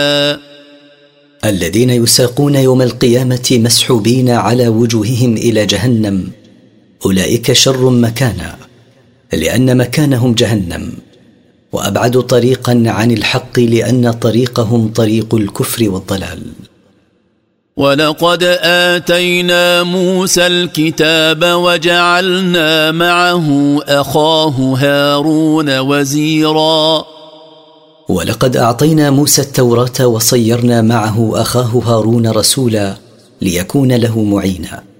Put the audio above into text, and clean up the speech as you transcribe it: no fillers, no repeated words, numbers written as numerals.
الذين يساقون يوم القيامة مسحوبين على وجوههم إلى جهنم، أولئك شر مكانا، لأن مكانهم جهنم، وأبعد طريقا عن الحق، لأن طريقهم طريق الكفر والضلال. ولقد آتينا موسى الكتاب وجعلنا معه أخاه هارون وزيرا. ولقد أعطينا موسى التوراة وصيرنا معه أخاه هارون رسولا ليكون له معينا.